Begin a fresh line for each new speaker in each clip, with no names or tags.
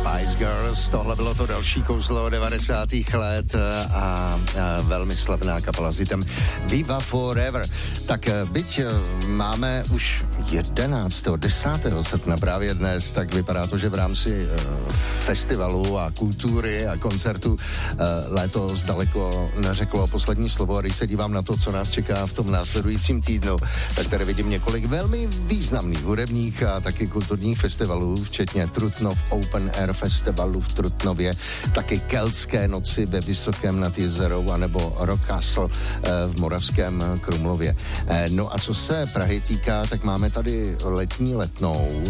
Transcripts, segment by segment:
Spice Girls, tohle bylo to další kouzlo 90. let a velmi slavná kapela s hitem Viva Forever. Tak byť máme už 10. srpna právě dnes, tak vypadá to, že v rámci festivalu a kultury a koncertu léto zdaleko neřeklo poslední slovo, a když se dívám na to, co nás čeká v tom následujícím týdnu, tak tady vidím několik velmi významných hudebních a taky kulturních festivalů, včetně Trutnov Open Air Festivalu v Trutnově, taky Keltské noci ve Vysokém nad Jezerou anebo Rock Castle v Moravském Krumlově. No a co se Prahy týká, tak máme tady letní letnou,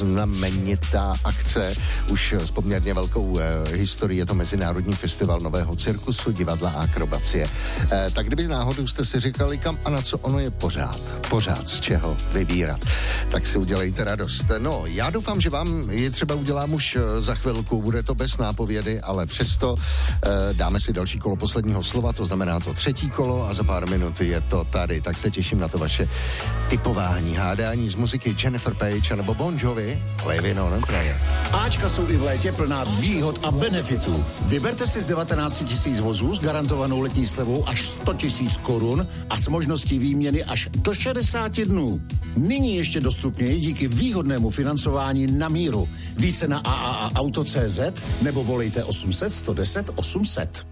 znamenitá akce, už s poměrně velkou historií, je to Mezinárodní festival nového cirkusu, divadla a akrobacie. Tak kdyby náhodou jste si říkali, kam a na co ono je pořád z čeho vybírat, tak si udělejte radost. No, já doufám, že vám ji třeba udělám už za chvilku, bude to bez nápovědy, ale přesto dáme si další kolo posledního slova, to znamená to třetí kolo a za pár minut je to tady, tak se těším na to vaše typování, hádání z muziky Jennifer Page nebo Bon Jovi, Living on a Prayer.
Áčka jsou i v létě plná výhod a benefitů. Vyberte si z 19 000 vozů s garantovanou letní slevou až 100 000 korun a s možností výměny až do 60 dnů. Nyní ještě dostupněji díky výhodnému financování na míru. Více na AAAauto.cz nebo volejte 800 110 800.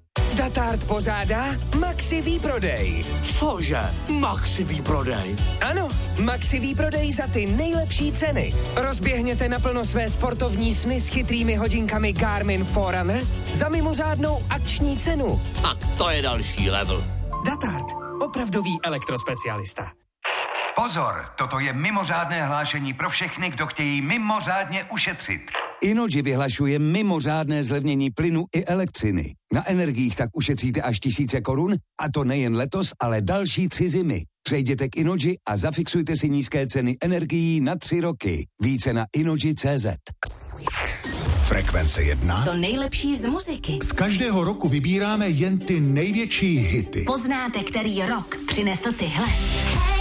Datard pořádá Maxi výprodej.
Cože? Maxi výprodej?
Ano, Maxi výprodej za ty nejlepší ceny. Rozběhněte naplno své sportovní sny s chytrými hodinkami Garmin Forerunner za mimořádnou akční cenu.
Tak to je další level.
Datard, opravdový elektrospecialista.
Pozor, toto je mimořádné hlášení pro všechny, kdo chtějí mimořádně ušetřit.
Innogy vyhlašuje mimořádné zlevnění plynu i elektřiny. Na energiích tak ušetříte až 1000 korun, a to nejen letos, ale další 3 zimy. Přejděte k Innogy a zafixujte si nízké ceny energií na 3 roky. Více na Innogy.cz.
Frekvence 1.
To nejlepší z muziky.
Z každého roku vybíráme jen ty největší hity.
Poznáte, který rok přinesl tyhle.